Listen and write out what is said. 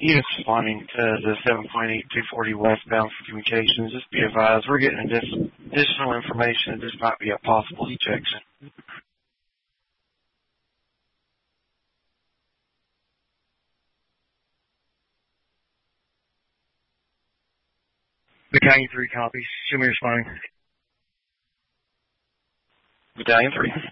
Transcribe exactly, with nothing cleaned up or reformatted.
Edith responding to the seven point eight two forty westbound for communications. Just be advised, we're getting additional additional information. This might be a possible ejection. Battalion three copies. Show me responding. Battalion three.